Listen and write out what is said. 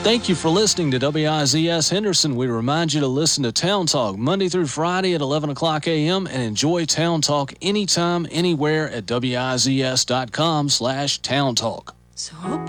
Thank you for listening to WIZS Henderson. We remind you to listen to Town Talk Monday through Friday at 11 o'clock a.m. and enjoy Town Talk anytime, anywhere at WIZS.com/Town Talk. So